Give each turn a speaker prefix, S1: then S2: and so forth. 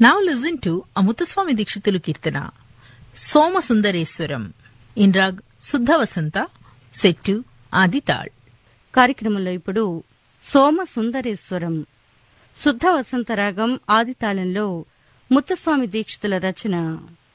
S1: Now listen to a Muthuswami Dikshitulu Kirtana, Soma Sundareswaram, in Rag Suddha Vasanta, set to Adi Tal.
S2: కార్యక్రమంలో ఇప్పుడు సోమ సుందరేశ్వరం శుద్ధ వసంత రాగం ఆది తాళంలో ముత్తుస్వామి దీక్షితుల రచన.